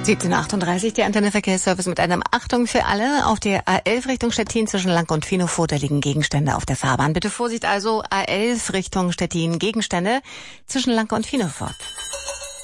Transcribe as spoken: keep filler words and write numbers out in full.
siebzehn Uhr achtunddreißig, der Antenne Verkehrsservice mit einem Achtung für alle. Auf der A elf Richtung Stettin zwischen Lank und Finofurt, da liegen Gegenstände auf der Fahrbahn. Bitte Vorsicht also, A elf Richtung Stettin, Gegenstände zwischen Lank und Finofurt.